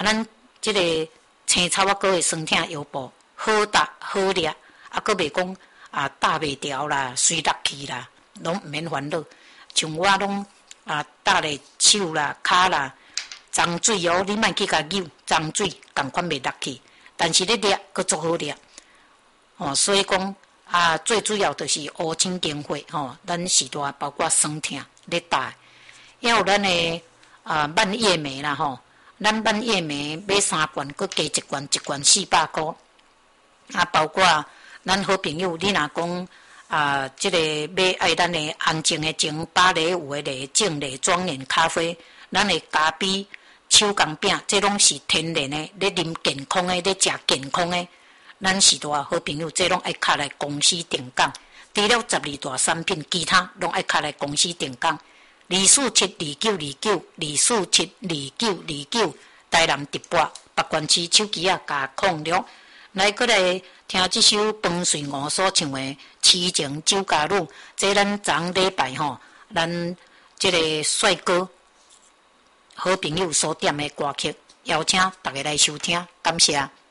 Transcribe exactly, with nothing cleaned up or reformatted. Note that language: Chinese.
咱即个青草啊，搁会酸痛腰部，好搭好掠，啊，搁袂讲啊搭袂调啦，随落去啦，拢毋免烦恼。像我拢啊搭咧手啦、骹啦，脏水哦，你莫去甲扭，脏水共款袂落去，但是咧掠搁足好掠。哦，所以讲啊，最主要就是乌青经血吼，咱时代包括酸痛咧搭，还有咱的啊蔓叶莓啦吼。咱蔓叶莓买三罐，佮加一罐，一罐四百块。啊，包括咱好朋友，你若讲啊，即、这个买爱咱的安静的情，芭蕾舞的丽静丽庄园咖啡，咱的咖啡手工饼，这拢是天然的，咧啉健康的，咧食健康的。咱时代好朋友，这拢爱卡来公司定岗。除了十二大产品，其他拢爱卡来公司定岗。二四七二九二九，二四七二九二九，台南直播，北关区手机啊加控了。来，过来听这首彭水娥所唱的《痴情酒家女》，这咱昨礼拜吼，咱这个帅哥好朋友所点的歌曲，邀请大家来收听，感谢。